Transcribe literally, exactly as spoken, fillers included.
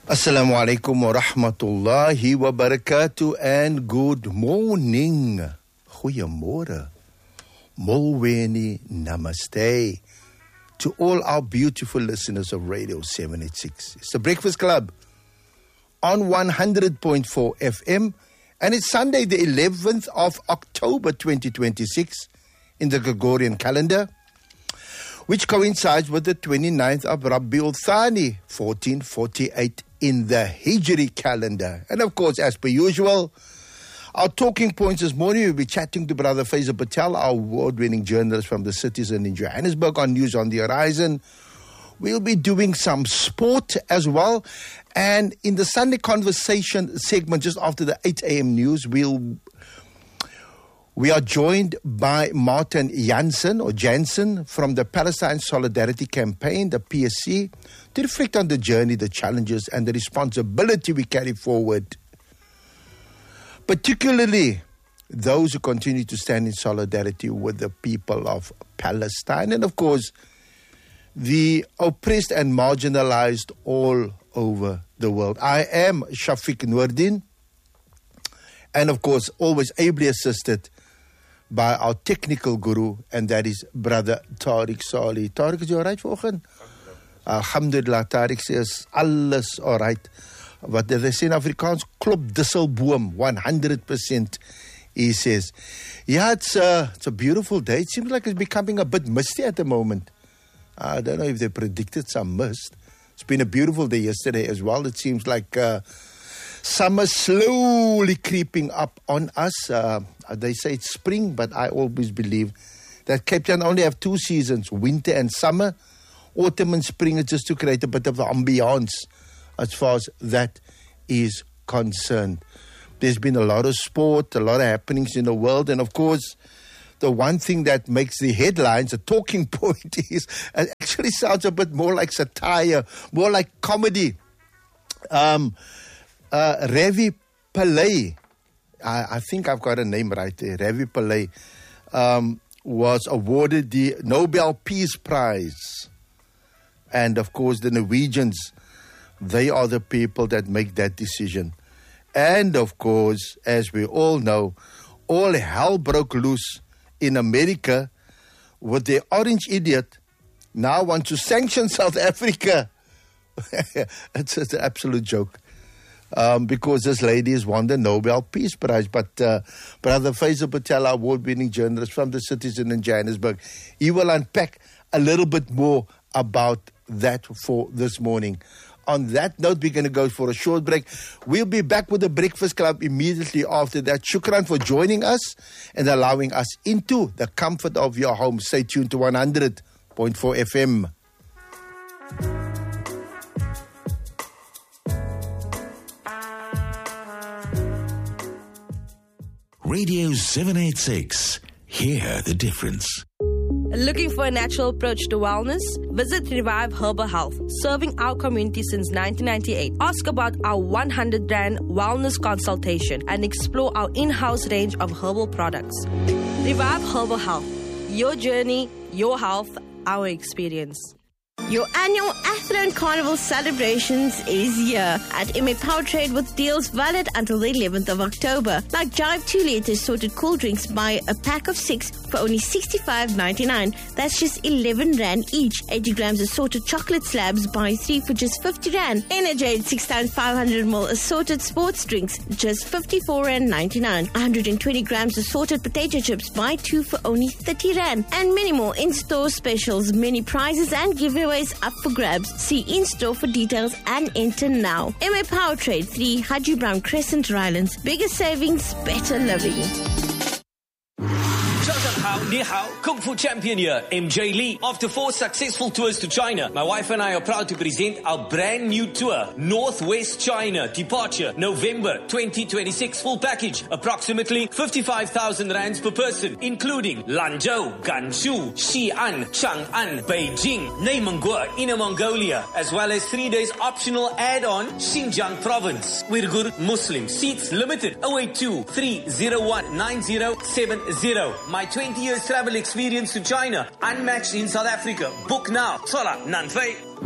Assalamu alaikum wa rahmatullahi wa barakatuh and good morning. Goeiemorgen. Molweni namaste to all our beautiful listeners of Radio seven eighty-six. It's the Breakfast Club on one hundred point four F M, and it's Sunday the eleventh of October twenty twenty-six in the Gregorian calendar, which coincides with the twenty-ninth of Rabiul Thani, fourteen forty-eight in the Hijri calendar. And of course, as per usual, our talking points this morning, we'll be chatting to Brother Faisal Patel, our award-winning journalist from the Citizen in Johannesburg on News on the Horizon. We'll be doing some sport as well. And in the Sunday Conversation segment, just after the eight a.m. news, we'll We are joined by Martin Jansen or Jansen from the Palestine Solidarity Campaign, the P S C, to reflect on the journey, the challenges, and the responsibility we carry forward, particularly those who continue to stand in solidarity with the people of Palestine and, of course, the oppressed and marginalized all over the world. I am Shafiq Noordin, and, of course, always ably assisted by our technical guru, and that is Brother Tariq Salih. Tariq, is you all right vanoggend? Alhamdulillah, Tariq says, alles all right. Wat they say in Afrikaans, klop disselboom, one hundred percent, he says. Yeah, it's a, it's a beautiful day. It seems like it's becoming a bit misty at the moment. I don't know if they predicted some mist. It's been a beautiful day yesterday as well. It seems like uh, summer slowly creeping up on us. Uh, they say it's spring, but I always believe that Cape Town only have two seasons, winter and summer. Autumn and spring is just to create a bit of the ambiance as far as that is concerned. There's been a lot of sport, a lot of happenings in the world, and of course, the one thing that makes the headlines, a talking point, is it actually sounds a bit more like satire, more like comedy. Um, uh, Ravi Pillay, I, I think I've got a name right there, Ravi Pillay, um, was awarded the Nobel Peace Prize. And of course, the Norwegians, they are the people that make that decision. And of course, as we all know, all hell broke loose in America with the orange idiot now wants to sanction South Africa. It's just an absolute joke. Um, because this lady has won the Nobel Peace Prize. But uh, Brother Faisal Patel, our award-winning journalist from the Citizen in Johannesburg, he will unpack a little bit more about that for this morning. On that note, we're going to go for a short break. We'll be back with the Breakfast Club immediately after that. Shukran for joining us and allowing us into the comfort of your home. Stay tuned to one hundred point four F M. Radio seven eighty-six. Hear the difference. Looking for a natural approach to wellness? Visit Revive Herbal Health, serving our community since nineteen ninety-eight. Ask about our one hundred rand wellness consultation and explore our in-house range of herbal products. Revive Herbal Health. Your journey, your health, our experience. Your annual Athlone Carnival celebrations is here at M A Power Trade with deals valid until the eleventh of October. Like Jive two litre sorted cool drinks, buy a pack of six for only sixty-five ninety-nine. That's just eleven rand each. eighty grams assorted chocolate slabs, buy three for just fifty rand. Energade six times five hundred milliliters assorted sports drinks, just fifty-four rand ninety-nine. one hundred twenty grams assorted potato chips, buy two for only thirty rand. And many more in-store specials, many prizes and giveaways up for grabs. See in-store for details and enter now. M A Power Trade, three Haji Brown Crescent, Rylands. Bigger savings, better living. 早上好，你好， Kung Fu Champion here, M J Lee. After four successful tours to China, my wife and I are proud to present our brand new tour, Northwest China, departure November twenty twenty-six, full package, approximately fifty-five thousand rands per person, including Lanzhou, Gansu, Xi'an, Chang'an, Beijing, Neimengguo, Inner Mongolia, as well as three days optional add-on, Xinjiang Province. Uyghur Muslim, seats limited, oh eight two, three oh one, nine oh seven oh. My twenty years travel experience to China, unmatched in South Africa. Book now. Sola Nanfei.